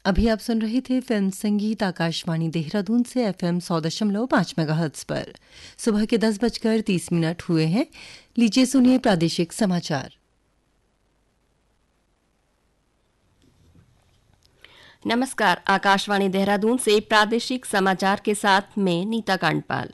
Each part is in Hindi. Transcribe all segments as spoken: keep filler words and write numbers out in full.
अभी आप सुन रहे थे फिल्म संगीत आकाशवाणी देहरादून से एफएम सौ दशमलव पाँच मेगाहर्ट्ज पर। सुबह के दस बजकर तीस मिनट हुए हैं। लीजिए सुनिए प्रादेशिक समाचार। नमस्कार, आकाशवाणी देहरादून से प्रादेशिक समाचार के साथ मैं नीता कांडपाल।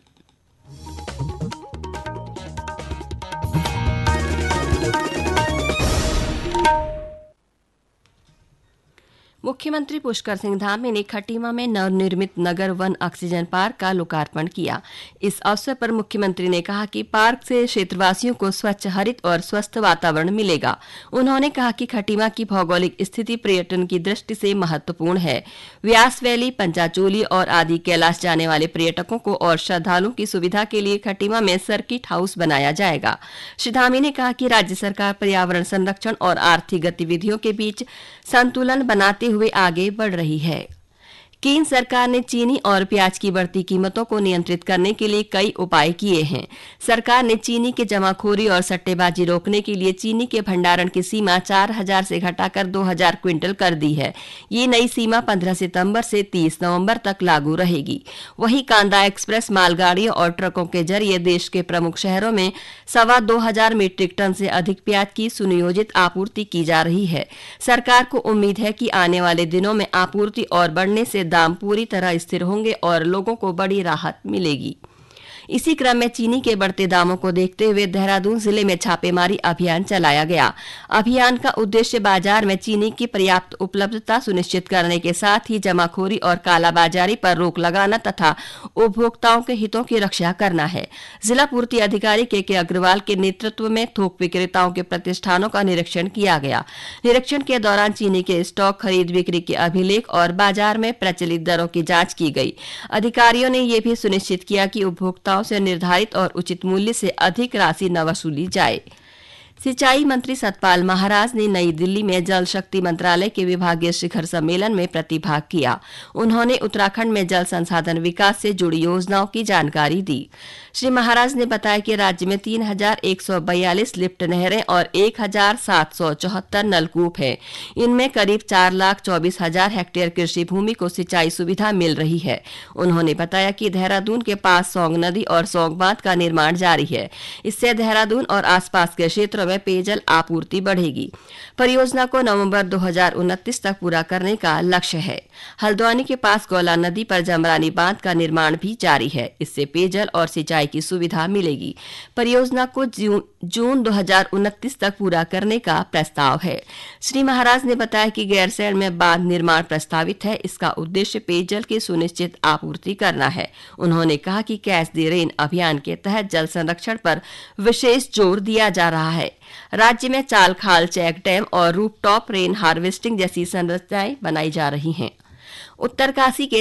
मुख्यमंत्री पुष्कर सिंह धामी ने खटीमा में नवनिर्मित नगर वन ऑक्सीजन पार्क का लोकार्पण किया। इस अवसर पर मुख्यमंत्री ने कहा कि पार्क से क्षेत्रवासियों को स्वच्छ, हरित और स्वस्थ वातावरण मिलेगा। उन्होंने कहा कि खटीमा की भौगोलिक स्थिति पर्यटन की दृष्टि से महत्वपूर्ण है। व्यास वैली, पंचाचोली और आदि कैलाश जाने वाले पर्यटकों को और श्रद्धालुओं की सुविधा के लिए खटीमा में सर्किट हाउस बनाया जाएगा। श्री धामी ने कहा कि राज्य सरकार पर्यावरण संरक्षण और आर्थिक गतिविधियों के बीच संतुलन बनाते हुए आगे बढ़ रही है। केंद्र सरकार ने चीनी और प्याज की बढ़ती कीमतों को नियंत्रित करने के लिए कई उपाय किए हैं। सरकार ने चीनी के जमाखोरी और सट्टेबाजी रोकने के लिए चीनी के भंडारण की सीमा चार हजार से घटाकर दो हजार क्विंटल कर दी है। ये नई सीमा पंद्रह सितंबर से तीस नवंबर तक लागू रहेगी। वहीं कांदा एक्सप्रेस मालगाड़ियों और ट्रकों के जरिए देश के प्रमुख शहरों में सवा दो हजार मीट्रिक टन से अधिक प्याज की सुनियोजित आपूर्ति की जा रही है। सरकार को उम्मीद है कि आने वाले दिनों में आपूर्ति और बढ़ने से दाम पूरी तरह स्थिर होंगे और लोगों को बड़ी राहत मिलेगी। इसी क्रम में चीनी के बढ़ते दामों को देखते हुए देहरादून जिले में छापेमारी अभियान चलाया गया। अभियान का उद्देश्य बाजार में चीनी की पर्याप्त उपलब्धता सुनिश्चित करने के साथ ही जमाखोरी और कालाबाजारी पर रोक लगाना तथा उपभोक्ताओं के हितों की रक्षा करना है। जिला पूर्ति अधिकारी के के अग्रवाल के नेतृत्व में थोक विक्रेताओं के प्रतिष्ठानों का निरीक्षण किया गया। निरीक्षण के दौरान चीनी के स्टॉक, खरीद बिक्री के अभिलेख और बाजार में प्रचलित दरों की जांच की गई। अधिकारियों ने यह भी सुनिश्चित किया कि उपभोक्ताओं से निर्धारित और उचित मूल्य से अधिक राशि न वसूली जाए। सिंचाई मंत्री सतपाल महाराज ने नई दिल्ली में जल शक्ति मंत्रालय के विभागीय शिखर सम्मेलन में प्रतिभाग किया। उन्होंने उत्तराखंड में जल संसाधन विकास से जुड़ी योजनाओं की जानकारी दी। श्री महाराज ने बताया कि राज्य में तीन हजार एक सौ बयालीस लिफ्ट नहरें और एक हजार सात सौ चौहत्तर नलकूप हैं। इनमें करीब चार लाख चौबीस हजार हेक्टेयर कृषि भूमि को सिंचाई सुविधा मिल रही है। उन्होंने बताया कि देहरादून के पास सौंग नदी और सौंग बांध का निर्माण जारी है। इससे देहरादून और आसपास के क्षेत्रों में पेयजल आपूर्ति बढ़ेगी। परियोजना को नवंबर दो हजार उनतीस तक पूरा करने का लक्ष्य है। हल्द्वानी के पास गौला नदी पर जमरानी बांध का निर्माण भी जारी है। इससे पेयजल और सिंचाई की सुविधा मिलेगी। परियोजना को जून, जून दो हजार उनतीस तक पूरा करने का प्रस्ताव है। श्री महाराज ने बताया कि गैरसैंण में बांध निर्माण प्रस्तावित है। इसका उद्देश्य पेयजल की सुनिश्चित आपूर्ति करना है। उन्होंने कहा कि कैच द रेन अभियान के तहत जल संरक्षण पर विशेष जोर दिया जा रहा है। राज्य में चाल खाल, चेक डैम और रूफटॉप रेन हार्वेस्टिंग जैसी संरचनाएं बनाई जा रही हैं। उत्तरकाशी के